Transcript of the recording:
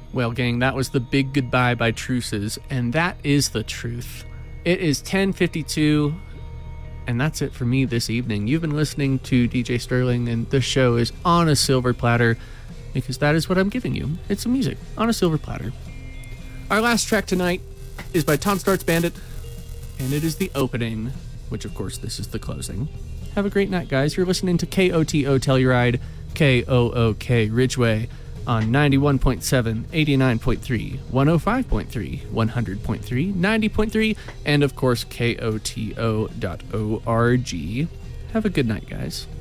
Well, gang, that was The Big Goodbye by Truces, and that is the truth. It is 10:52, and that's it for me this evening. You've been listening to DJ Sterling, and the show is on a silver platter, because that is what I'm giving you. It's some music on a silver platter. Our last track tonight is by Tom Starts Bandit, and it is the opening, which of course this is the closing. Have a great night, guys. You're listening to KOTO Telluride, KOOK Ridgeway, on 91.7, 89.3, 105.3, 100.3, 90.3, and of course KOTO.org. Have a good night, guys.